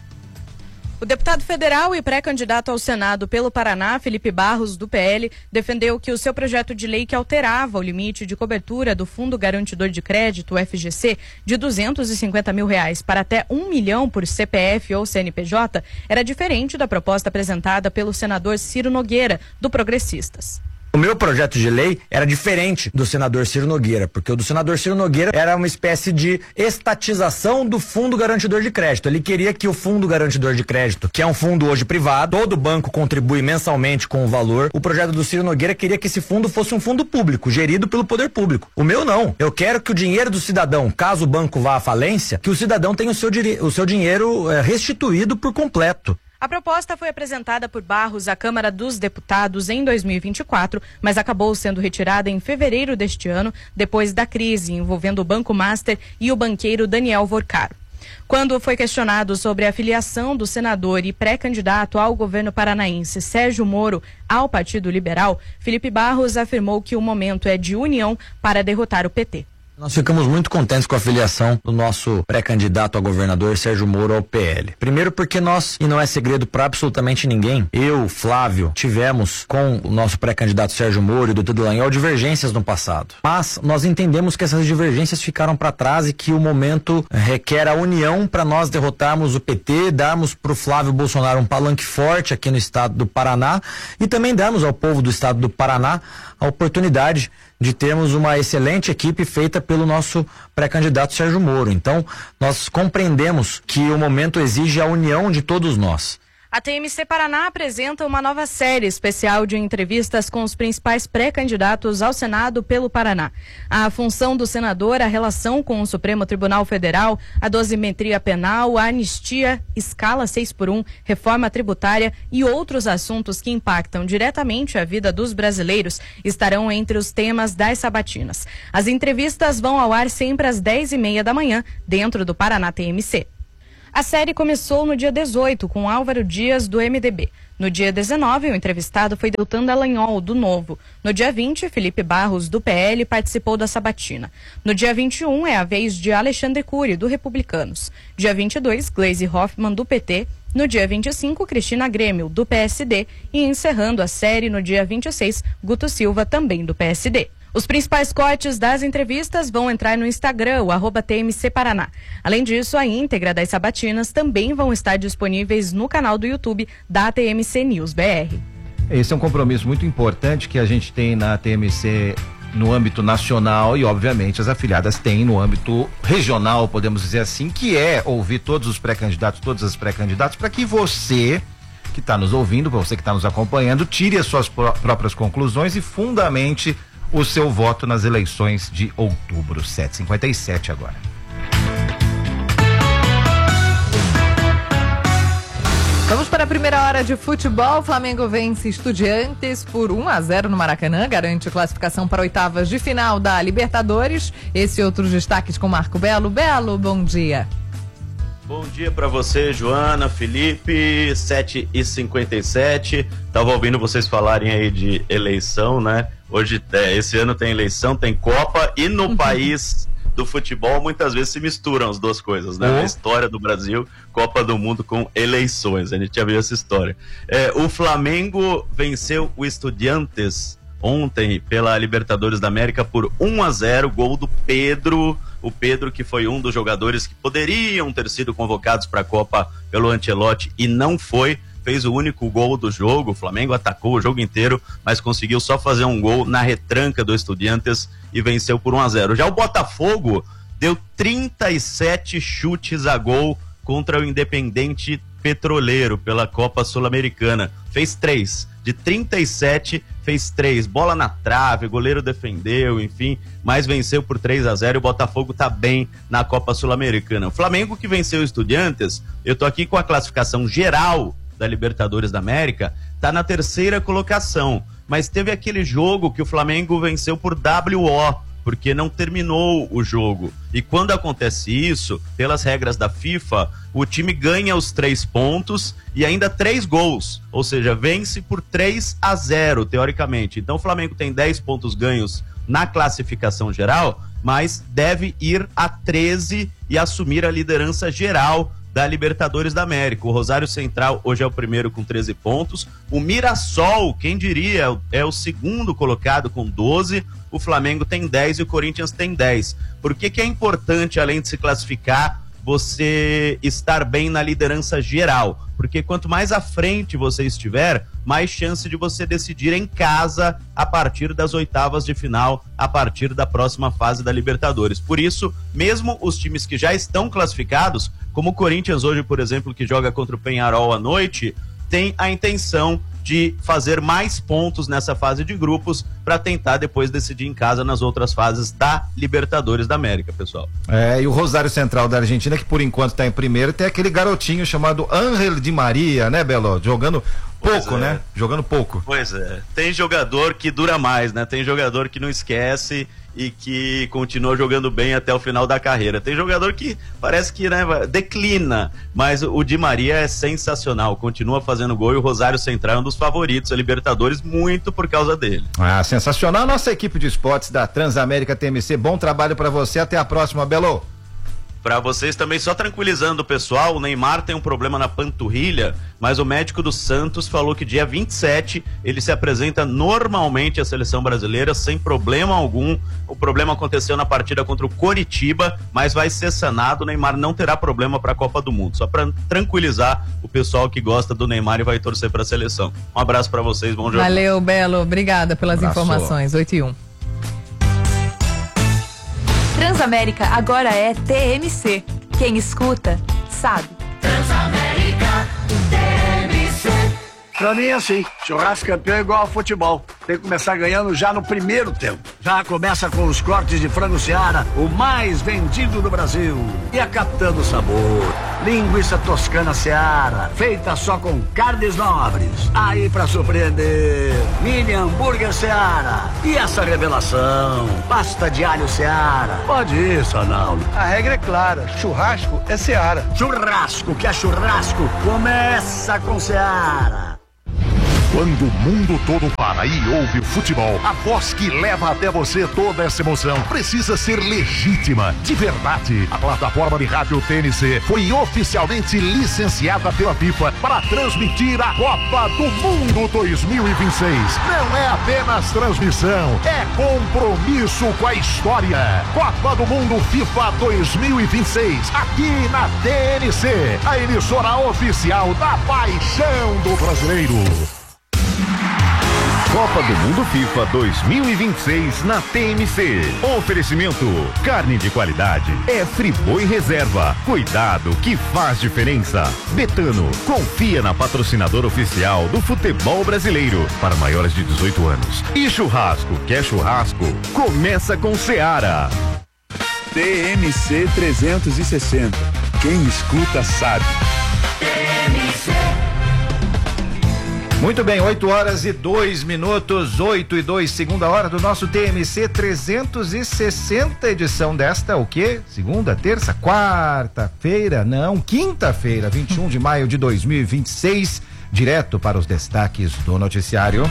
Speaker 3: O deputado federal e pré-candidato ao Senado pelo Paraná, Felipe Barros, do PL, defendeu que o seu projeto de lei que alterava o limite de cobertura do Fundo Garantidor de Crédito, o FGC, de R$250 mil para até R$1 milhão por CPF ou CNPJ, era diferente da proposta apresentada pelo senador Ciro Nogueira, do Progressistas.
Speaker 6: O meu projeto de lei era diferente do senador Ciro Nogueira, porque o do senador Ciro Nogueira era uma espécie de estatização do Fundo Garantidor de Crédito. Ele queria que o Fundo Garantidor de Crédito, que é um fundo hoje privado, todo banco contribui mensalmente com o valor. O projeto do Ciro Nogueira queria que esse fundo fosse um fundo público, gerido pelo poder público. O meu não. Eu quero que o dinheiro do cidadão, caso o banco vá à falência, que o cidadão tenha o seu dinheiro restituído por completo.
Speaker 3: A proposta foi apresentada por Barros à Câmara dos Deputados em 2024, mas acabou sendo retirada em fevereiro deste ano, depois da crise envolvendo o Banco Master e o banqueiro Daniel Vorcaro. Quando foi questionado sobre a filiação do senador e pré-candidato ao governo paranaense Sérgio Moro ao Partido Liberal, Felipe Barros afirmou que o momento é de união para derrotar o PT.
Speaker 6: Nós ficamos muito contentes com a filiação do nosso pré-candidato a governador Sérgio Moro ao PL. Primeiro porque nós, e não é segredo para absolutamente ninguém, eu, Flávio, tivemos com o nosso pré-candidato Sérgio Moro e do Dudu Dallagnol divergências no passado. Mas nós entendemos que essas divergências ficaram para trás e que o momento requer a união para nós derrotarmos o PT, darmos para o Flávio Bolsonaro um palanque forte aqui no estado do Paraná e também darmos ao povo do estado do Paraná a oportunidade de termos uma excelente equipe feita pelo nosso pré-candidato Sérgio Moro. Então, nós compreendemos que o momento exige a união de todos nós.
Speaker 3: A TMC Paraná apresenta uma nova série especial de entrevistas com os principais pré-candidatos ao Senado pelo Paraná. A função do senador, a relação com o Supremo Tribunal Federal, a dosimetria penal, a anistia, escala 6x1, reforma tributária e outros assuntos que impactam diretamente a vida dos brasileiros estarão entre os temas das sabatinas. As entrevistas vão ao ar sempre às 10h30 da manhã, dentro do Paraná TMC. A série começou no dia 18, com Álvaro Dias, do MDB. No dia 19, o entrevistado foi Deltan Dallagnol, do Novo. No dia 20, Felipe Barros, do PL, participou da sabatina. No dia 21, é a vez de Alexandre Cury, do Republicanos. Dia 22, Gleisi Hoffmann, do PT. No dia 25, Cristina Grêmio, do PSD. E encerrando a série, no dia 26, Guto Silva, também do PSD. Os principais cortes das entrevistas vão entrar no Instagram, o @TMC Paraná. Além disso, a íntegra das sabatinas também vão estar disponíveis no canal do YouTube da TMC News BR.
Speaker 11: Esse é um compromisso muito importante que a gente tem na TMC no âmbito nacional e, obviamente, as afiliadas têm no âmbito regional, podemos dizer assim, que é ouvir todos os pré-candidatos, todas as pré-candidatas, para que você que está nos ouvindo, para você que está nos acompanhando, tire as suas próprias conclusões e fundamente o seu voto nas eleições de outubro. 7h57 agora.
Speaker 7: Vamos para a primeira hora de futebol. Flamengo vence Estudiantes por 1-0 no Maracanã, garante classificação para oitavas de final da Libertadores. Esse e outros destaques com Marco Belo. Belo, bom dia.
Speaker 8: Bom dia para você, Joana, Felipe, 7h57. Tava ouvindo vocês falarem aí de eleição, né? Hoje, esse ano tem eleição, tem Copa e no país do futebol muitas vezes se misturam as duas coisas, né? A história do Brasil, Copa do Mundo com eleições, a gente já viu essa história. O Flamengo venceu o Estudiantes ontem pela Libertadores da América por 1-0, gol do Pedro. O Pedro, que foi um dos jogadores que poderiam ter sido convocados para a Copa pelo Ancelotti e não foi, fez o único gol do jogo. O Flamengo atacou o jogo inteiro, mas conseguiu só fazer um gol na retranca do Estudiantes e venceu por 1-0. Já o Botafogo deu 37 chutes a gol contra o Independente Petroleiro pela Copa Sul-Americana. Fez 3. De 37, fez 3. Bola na trave, goleiro defendeu, enfim, mas venceu por 3-0 e o Botafogo tá bem na Copa Sul-Americana. O Flamengo, que venceu o Estudiantes, eu tô aqui com a classificação geral da Libertadores da América, tá na 3ª colocação, mas teve aquele jogo que o Flamengo venceu por WO, porque não terminou o jogo. E quando acontece isso, pelas regras da FIFA, o time ganha os 3 pontos e ainda 3 gols, ou seja, vence por 3-0, teoricamente. Então o Flamengo tem 10 pontos ganhos na classificação geral, mas deve ir a 13 e assumir a liderança geral da Libertadores da América. O Rosário Central hoje é o primeiro com 13 pontos. O Mirassol, quem diria, é o segundo colocado com 12. O Flamengo tem 10 e o Corinthians tem 10. Por que é importante, além de se classificar, você estar bem na liderança geral? Porque quanto mais à frente você estiver, mais chance de você decidir em casa a partir das oitavas de final, a partir da próxima fase da Libertadores. Por isso, mesmo os times que já estão classificados, como o Corinthians hoje, por exemplo, que joga contra o Peñarol à noite, tem a intenção de fazer mais pontos nessa fase de grupos para tentar depois decidir em casa nas outras fases da Libertadores da América, pessoal.
Speaker 11: E o Rosário Central da Argentina, que por enquanto está em primeiro, tem aquele garotinho chamado Ángel Di Maria, né, Belo? Jogando pouco, né? Jogando pouco.
Speaker 8: Pois é. Tem jogador que dura mais, né? Tem jogador que não esquece e que continua jogando bem até o final da carreira. Tem jogador que parece que, né, declina, mas o Di Maria é sensacional, continua fazendo gol e o Rosário Central é um dos favoritos a Libertadores, muito por causa dele.
Speaker 11: Sensacional. Nossa equipe de esportes da Transamérica TMC, bom trabalho para você, até a próxima, Belo.
Speaker 8: Para vocês também, só tranquilizando o pessoal, o Neymar tem um problema na panturrilha, mas o médico do Santos falou que dia 27 ele se apresenta normalmente à seleção brasileira, sem problema algum. O problema aconteceu na partida contra o Coritiba, mas vai ser sanado. O Neymar não terá problema para a Copa do Mundo. Só para tranquilizar o pessoal que gosta do Neymar e vai torcer para a seleção. Um abraço para vocês, bom jogo.
Speaker 7: Valeu, Belo, obrigada pelas informações. 8-1.
Speaker 14: Transamérica agora é TMC. Quem escuta, sabe.
Speaker 1: Transamérica TMC.
Speaker 9: Pra mim é assim, churrasco campeão é igual ao futebol. Tem que começar ganhando já no primeiro tempo. Já começa com os cortes de frango Seara, o mais vendido do Brasil. E a Capitã do Sabor, linguiça toscana Seara, feita só com carnes nobres. Aí pra surpreender, mini hambúrguer Seara. E essa revelação, pasta de alho Seara. Pode ir, Sanaldo.
Speaker 12: A regra é clara, churrasco é Seara.
Speaker 9: Churrasco que é churrasco, começa com Seara.
Speaker 13: Quando o mundo todo para e ouve o futebol, a voz que leva até você toda essa emoção precisa ser legítima, de verdade. A plataforma de rádio TNC foi oficialmente licenciada pela FIFA para transmitir a Copa do Mundo 2026. Não é apenas transmissão, é compromisso com a história. Copa do Mundo FIFA 2026, aqui na TNC, a emissora oficial da paixão do brasileiro.
Speaker 22: Copa do Mundo FIFA 2026 na TMC. Oferecimento: carne de qualidade é Friboi Reserva. Cuidado que faz diferença. Betano, confia na patrocinadora oficial do futebol brasileiro para maiores de 18 anos. E churrasco, quer churrasco? Começa com Seara.
Speaker 23: TMC 360. Quem escuta sabe.
Speaker 1: TMC.
Speaker 11: Muito bem, 8h02, 8:02, segunda hora do nosso TMC 360, edição desta, o quê? Segunda, terça, quarta-feira, não, quinta-feira, 21 de maio de 2026, direto para os destaques do noticiário.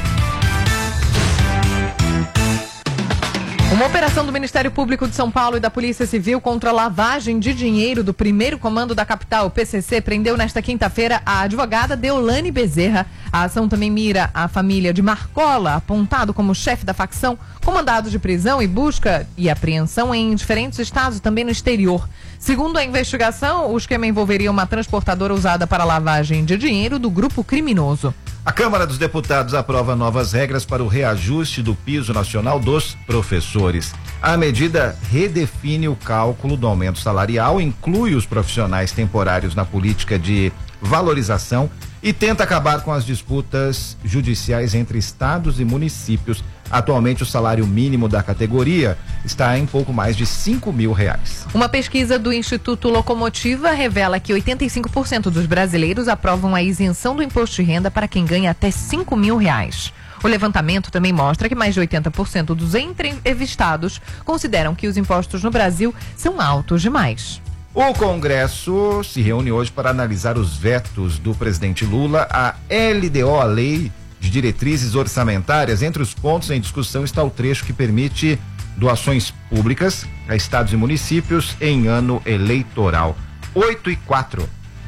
Speaker 7: Uma operação do Ministério Público de São Paulo e da Polícia Civil contra a lavagem de dinheiro do primeiro comando da capital, o PCC, prendeu nesta quinta-feira a advogada Deolane Bezerra. A ação também mira a família de Marcola, apontado como chefe da facção, com mandado de prisão e busca e apreensão em diferentes estados, também no exterior. Segundo a investigação, o esquema envolveria uma transportadora usada para lavagem de dinheiro do grupo criminoso.
Speaker 11: A Câmara dos Deputados aprova novas regras para o reajuste do piso nacional dos professores. A medida redefine o cálculo do aumento salarial, inclui os profissionais temporários na política de valorização e tenta acabar com as disputas judiciais entre estados e municípios. Atualmente, o salário mínimo da categoria está em pouco mais de R$5.000.
Speaker 7: Uma pesquisa do Instituto Locomotiva revela que 85% dos brasileiros aprovam a isenção do imposto de renda para quem ganha até R$5.000. O levantamento também mostra que mais de 80% dos entrevistados consideram que os impostos no Brasil são altos demais.
Speaker 11: O Congresso se reúne hoje para analisar os vetos do presidente Lula à LDO, a Lei de Diretrizes Orçamentárias. Entre os pontos em discussão está o trecho que permite doações públicas a estados e municípios em ano eleitoral. 8:04.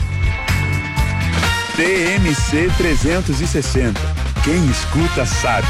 Speaker 23: TMC 360. Quem escuta sabe.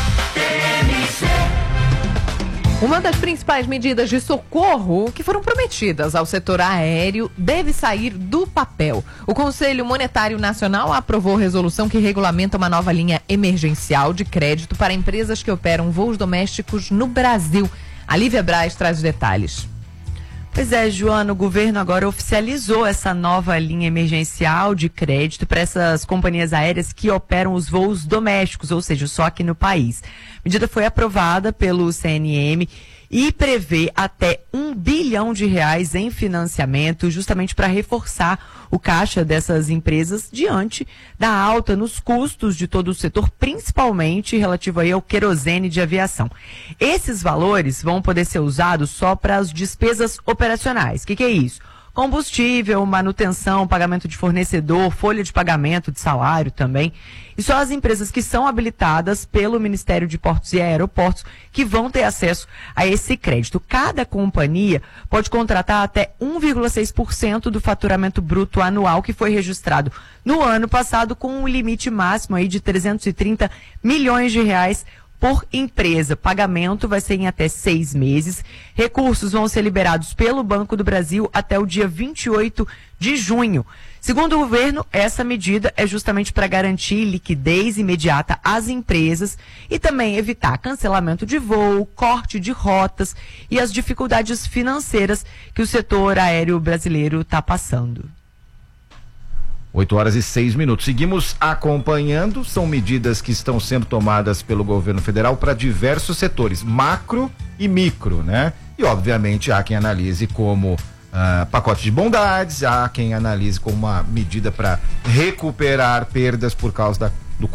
Speaker 7: Uma das principais medidas de socorro que foram prometidas ao setor aéreo deve sair do papel. O Conselho Monetário Nacional aprovou resolução que regulamenta uma nova linha emergencial de crédito para empresas que operam voos domésticos no Brasil. A Lívia Braz traz os detalhes.
Speaker 2: Pois é, Joana, o governo agora oficializou essa nova linha emergencial de crédito para essas companhias aéreas que operam os voos domésticos, ou seja, só aqui no país. A medida foi aprovada pelo CNM e prevê até R$1 bilhão em financiamento, justamente para reforçar o caixa dessas empresas diante da alta nos custos de todo o setor, principalmente relativo aí ao querosene de aviação. Esses valores vão poder ser usados só para as despesas operacionais. O que é isso? Combustível, manutenção, pagamento de fornecedor, folha de pagamento de salário também. E só as empresas que são habilitadas pelo Ministério de Portos e Aeroportos que vão ter acesso a esse crédito. Cada companhia pode contratar até 1,6% do faturamento bruto anual que foi registrado no ano passado, com um limite máximo aí de R$330 milhões por empresa. Pagamento vai ser em até 6 meses. Recursos vão ser liberados pelo Banco do Brasil até o dia 28 de junho. Segundo o governo, essa medida é justamente para garantir liquidez imediata às empresas e também evitar cancelamento de voo, corte de rotas e as dificuldades financeiras que o setor aéreo brasileiro está passando.
Speaker 11: 8h06. Seguimos acompanhando. São medidas que estão sendo tomadas pelo governo federal para diversos setores, macro e micro, né? E obviamente há quem analise como pacote de bondades, há quem analise como uma medida para recuperar perdas por causa do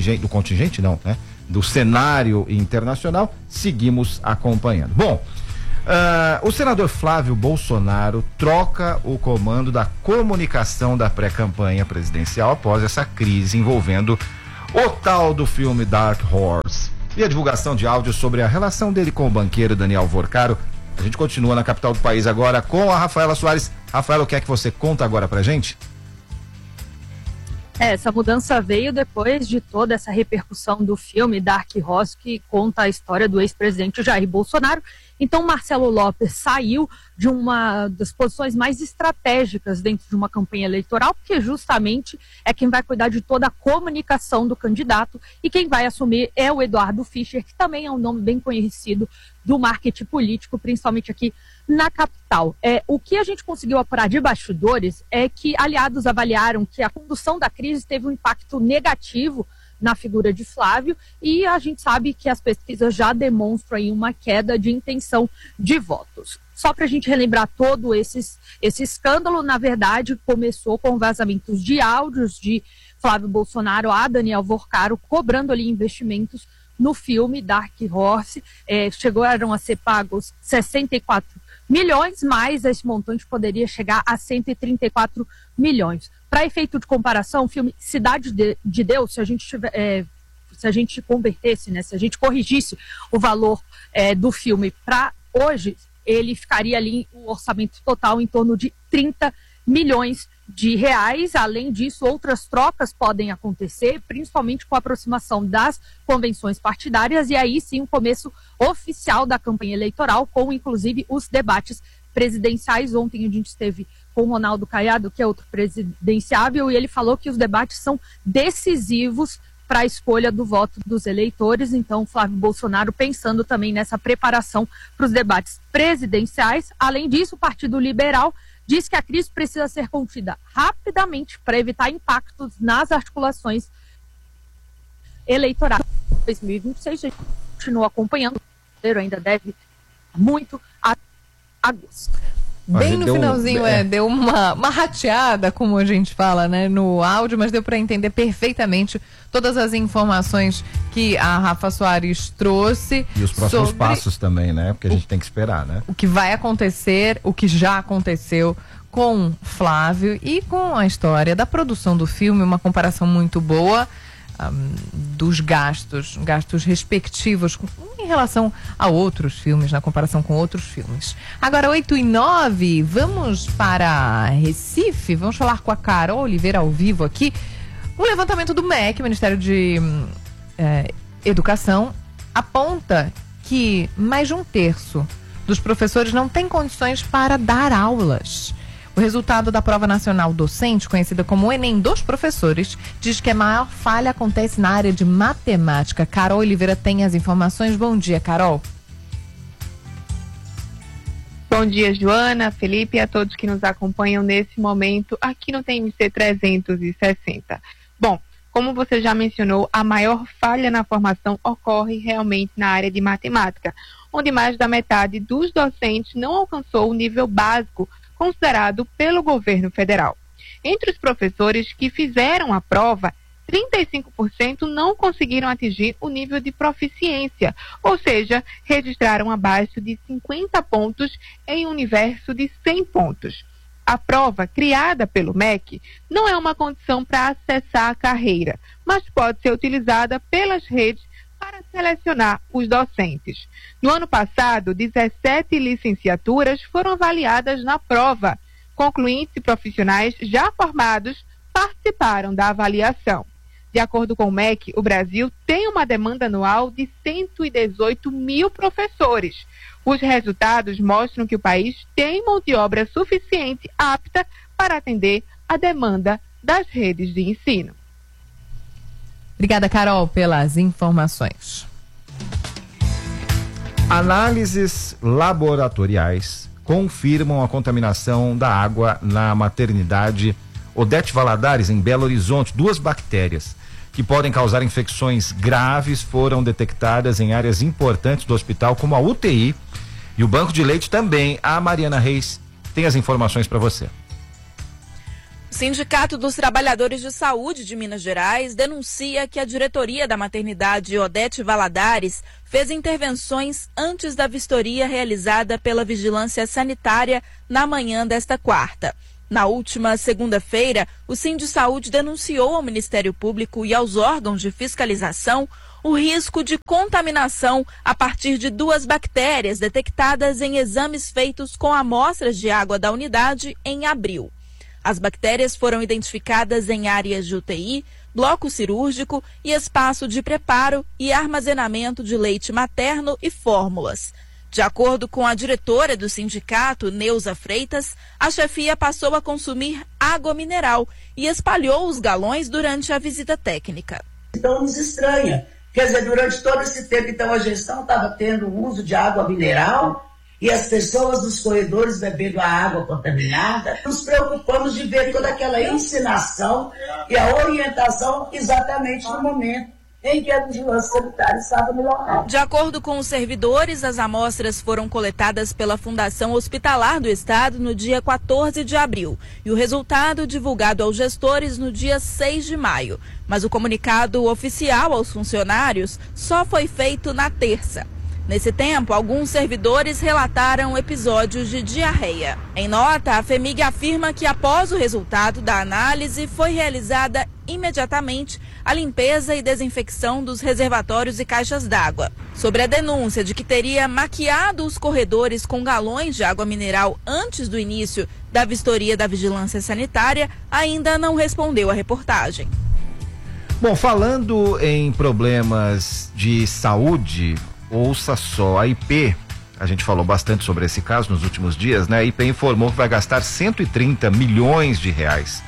Speaker 11: cenário internacional. Seguimos acompanhando. Bom, o senador Flávio Bolsonaro troca o comando da comunicação da pré-campanha presidencial após essa crise envolvendo o tal do filme Dark Horse e a divulgação de áudio sobre a relação dele com o banqueiro Daniel Vorcaro. A gente continua na capital do país agora com a Rafaela Soares. Rafaela, o que é que você conta agora pra gente?
Speaker 4: Essa mudança veio depois de toda essa repercussão do filme Dark Horse, que conta a história do ex-presidente Jair Bolsonaro. Então, Marcelo Lopes saiu de uma das posições mais estratégicas dentro de uma campanha eleitoral, porque justamente é quem vai cuidar de toda a comunicação do candidato, e quem vai assumir é o Eduardo Fischer, que também é um nome bem conhecido do marketing político, principalmente aqui na capital. O que a gente conseguiu apurar de bastidores é que aliados avaliaram que a condução da crise teve um impacto negativo na figura de Flávio, e a gente sabe que as pesquisas já demonstram aí uma queda de intenção de votos. Só para a gente relembrar todo esse escândalo, na verdade, começou com vazamentos de áudios de Flávio Bolsonaro a Daniel Vorcaro, cobrando ali investimentos no filme Dark Horse. Chegaram a ser pagos 64 milhões, mas esse montante poderia chegar a 134 milhões. Para efeito de comparação, o filme Cidade de Deus, se a gente convertesse, né, se a gente corrigisse o valor do filme para hoje, ele ficaria ali um orçamento total em torno de 30 milhões de reais. Além disso, outras trocas podem acontecer, principalmente com a aproximação das convenções partidárias, e aí sim o começo oficial da campanha eleitoral, com inclusive os debates presidenciais. Ontem a gente esteve com o Ronaldo Caiado, que é outro presidenciável, e ele falou que os debates são decisivos para a escolha do voto dos eleitores. Então, Flávio Bolsonaro pensando também nessa preparação para os debates presidenciais. Além disso, o Partido Liberal diz que a crise precisa ser contida rapidamente para evitar impactos nas articulações eleitorais. 2026, a gente continua acompanhando, o ainda deve muito a agosto.
Speaker 7: Bem no finalzinho, deu uma rateada, como a gente fala, né, no áudio, mas deu para entender perfeitamente todas as informações que a Rafa Soares trouxe.
Speaker 11: E os próximos passos também, né? Porque a gente tem que esperar, né?
Speaker 7: O que vai acontecer, o que já aconteceu com Flávio e com a história da produção do filme, uma comparação muito boa dos gastos respectivos em relação a outros filmes, na comparação com outros filmes. Agora, 8h09, vamos para Recife, vamos falar com a Carol Oliveira ao vivo aqui. O levantamento do MEC, Ministério de Educação, aponta que mais de 1/3 dos professores não tem condições para dar aulas. O resultado da Prova Nacional Docente, conhecida como o Enem dos Professores, diz que a maior falha acontece na área de matemática. Carol Oliveira tem as informações. Bom dia, Carol.
Speaker 10: Bom dia, Joana, Felipe e a todos que nos acompanham nesse momento aqui no TMC 360. Bom, como você já mencionou, a maior falha na formação ocorre realmente na área de matemática, onde mais da metade dos docentes não alcançou o nível básico considerado pelo governo federal. Entre os professores que fizeram a prova, 35% não conseguiram atingir o nível de proficiência, ou seja, registraram abaixo de 50 pontos em um universo de 100 pontos. A prova, criada pelo MEC, não é uma condição para acessar a carreira, mas pode ser utilizada pelas redes para selecionar os docentes. No ano passado, 17 licenciaturas foram avaliadas na prova. Concluintes e profissionais já formados participaram da avaliação. De acordo com o MEC, o Brasil tem uma demanda anual de 118 mil professores. Os resultados mostram que o país tem mão de obra suficiente apta para atender a demanda das redes de ensino.
Speaker 7: Obrigada, Carol, pelas informações.
Speaker 11: Análises laboratoriais confirmam a contaminação da água na maternidade Odete Valadares, em Belo Horizonte. 2 bactérias que podem causar infecções graves foram detectadas em áreas importantes do hospital, como a UTI e o banco de leite também. A Mariana Reis tem as informações para você.
Speaker 15: O Sindicato dos Trabalhadores de Saúde de Minas Gerais denuncia que a diretoria da maternidade Odete Valadares fez intervenções antes da vistoria realizada pela Vigilância Sanitária na manhã desta quarta. Na última segunda-feira, o Sindisaúde denunciou ao Ministério Público e aos órgãos de fiscalização o risco de contaminação a partir de 2 bactérias detectadas em exames feitos com amostras de água da unidade em abril. As bactérias foram identificadas em áreas de UTI, bloco cirúrgico e espaço de preparo e armazenamento de leite materno e fórmulas. De acordo com a diretora do sindicato, Neuza Freitas, a chefia passou a consumir água mineral e espalhou os galões durante a visita técnica.
Speaker 16: Então nos estranha. Quer dizer, durante todo esse tempo, então, a gestão estava tendo uso de água mineral e as pessoas nos corredores bebendo a água contaminada. Nos preocupamos de ver toda aquela ensinação e a orientação exatamente no momento em que a vigilância sanitária estava no local.
Speaker 15: De acordo com os servidores, as amostras foram coletadas pela Fundação Hospitalar do Estado no dia 14 de abril e o resultado divulgado aos gestores no dia 6 de maio. Mas o comunicado oficial aos funcionários só foi feito na terça. Nesse tempo, alguns servidores relataram episódios de diarreia. Em nota, a FEMIG afirma que após o resultado da análise foi realizada imediatamente a limpeza e desinfecção dos reservatórios e caixas d'água. Sobre a denúncia de que teria maquiado os corredores com galões de água mineral antes do início da vistoria da Vigilância Sanitária, ainda não respondeu à reportagem.
Speaker 11: Bom, falando em problemas de saúde, ouça só, a IP, a gente falou bastante sobre esse caso nos últimos dias, né? A IP informou que vai gastar 130 milhões de reais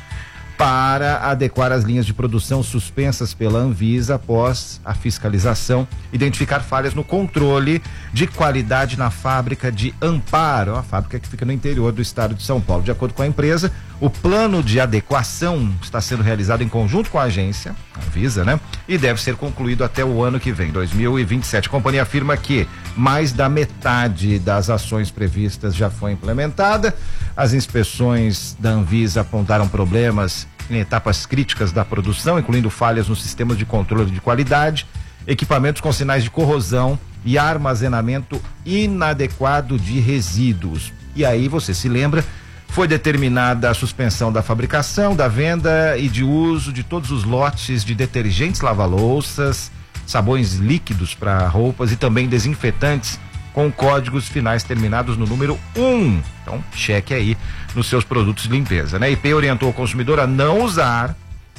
Speaker 11: para adequar as linhas de produção suspensas pela Anvisa após a fiscalização, identificar falhas no controle de qualidade na fábrica de Amparo, a fábrica que fica no interior do estado de São Paulo. De acordo com a empresa, o plano de adequação está sendo realizado em conjunto com a agência, a Anvisa, né? E deve ser concluído até o ano que vem, 2027. A companhia afirma que mais da metade das ações previstas já foi implementada. As inspeções da Anvisa apontaram problemas em etapas críticas da produção, incluindo falhas nos sistemas de controle de qualidade, equipamentos com sinais de corrosão e armazenamento inadequado de resíduos. E aí você se lembra, foi determinada a suspensão da fabricação, da venda e de uso de todos os lotes de detergentes lava-louças, sabões líquidos para roupas e também desinfetantes com códigos finais terminados no número 1. Então, cheque aí nos seus produtos de limpeza, né? A IP orientou o consumidor a não usar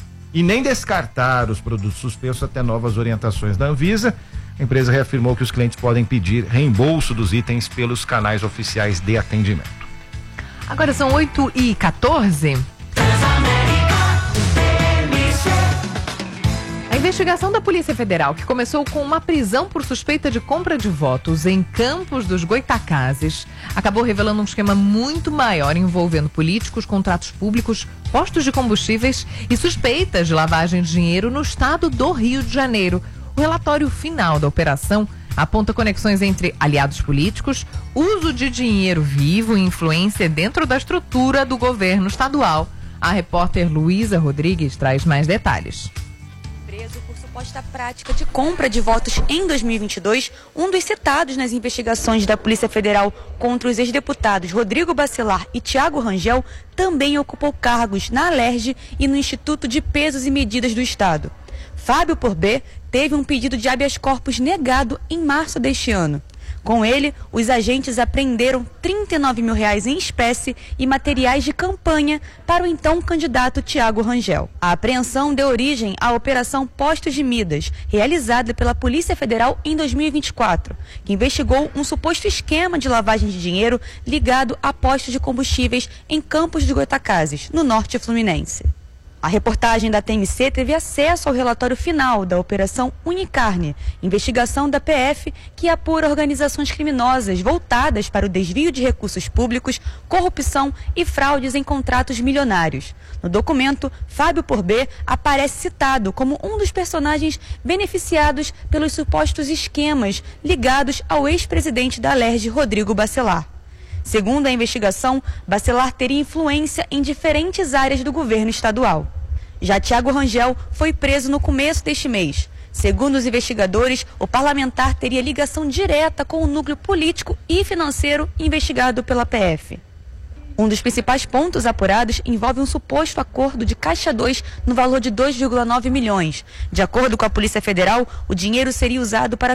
Speaker 11: e nem descartar os produtos suspensos até novas orientações da Anvisa. A empresa reafirmou que os clientes podem pedir reembolso dos itens pelos canais oficiais de atendimento.
Speaker 7: Agora são 8h14. A investigação da Polícia Federal, que começou com uma prisão por suspeita de compra de votos em Campos dos Goitacazes, acabou revelando um esquema muito maior envolvendo políticos, contratos públicos, postos de combustíveis e suspeitas de lavagem de dinheiro no estado do Rio de Janeiro. O relatório final da operação aponta conexões entre aliados políticos, uso de dinheiro vivo e influência dentro da estrutura do governo estadual. A repórter Luísa Rodrigues traz mais detalhes.
Speaker 5: Preso por suposta prática de compra de votos em 2022, um dos citados nas investigações da Polícia Federal contra os ex-deputados Rodrigo Bacelar e Tiago Rangel também ocupou cargos na Alerj e no Instituto de Pesos e Medidas do Estado. Fábio Porbet teve um pedido de habeas corpus negado em março deste ano. Com ele, os agentes apreenderam R$39 mil em espécie e materiais de campanha para o então candidato Tiago Rangel. A apreensão deu origem à Operação Postos de Midas, realizada pela Polícia Federal em 2024, que investigou um suposto esquema de lavagem de dinheiro ligado a postos de combustíveis em Campos dos Goitacazes, no norte fluminense. A reportagem da TMC teve acesso ao relatório final da Operação Unicarne, investigação da PF que apura organizações criminosas voltadas para o desvio de recursos públicos, corrupção e fraudes em contratos milionários. No documento, Fábio Porbet aparece citado como um dos personagens beneficiados pelos supostos esquemas ligados ao ex-presidente da Alerj, Rodrigo Bacelar. Segundo a investigação, Bacelar teria influência em diferentes áreas do governo estadual. Já Tiago Rangel foi preso no começo deste mês. Segundo os investigadores, o parlamentar teria ligação direta com o núcleo político e financeiro investigado pela PF. Um dos principais pontos apurados envolve um suposto acordo de Caixa 2 no valor de 2,9 milhões. De acordo com a Polícia Federal, o dinheiro seria usado para